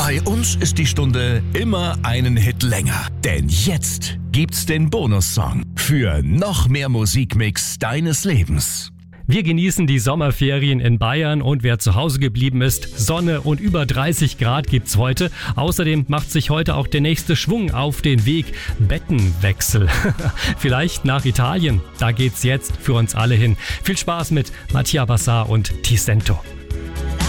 Bei uns ist die Stunde immer einen Hit länger. Denn jetzt gibt's den Bonussong für noch mehr Musikmix deines Lebens. Wir genießen die Sommerferien in Bayern und wer zu Hause geblieben ist, Sonne und über 30 Grad gibt's heute. Außerdem macht sich heute auch der nächste Schwung auf den Weg. Bettenwechsel. Vielleicht nach Italien. Da geht's jetzt für uns alle hin. Viel Spaß mit Mattia Bassar und Tisento.